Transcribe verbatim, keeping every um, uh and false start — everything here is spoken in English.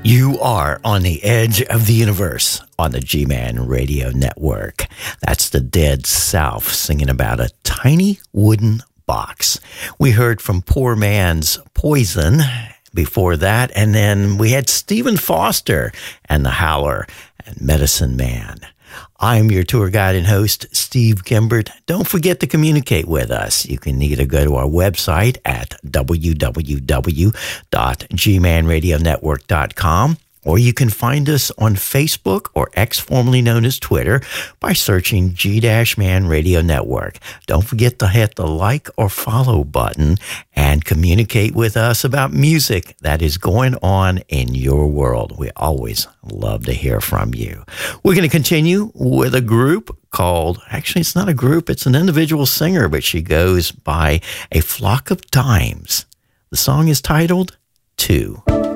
You are on the edge of the universe on the G-Man Radio Network. That's the Dead South singing about a tiny wooden box. We heard from Poor Man's Poison before that, and then we had Stephen Foster and the Howler and Medicine Man. I'm your tour guide and host, Steve Gimbert. Don't forget to communicate with us. You can either go to our website at w w w dot g man radio network dot com, or you can find us on Facebook, or X, formerly known as Twitter, by searching G-Man Radio Network. Don't forget to hit the like or follow button and communicate with us about music that is going on in your world. We always love to hear from you. We're going to continue with a group called, actually it's not a group, it's an individual singer, but she goes by A Flock of Dimes. The song is titled Two.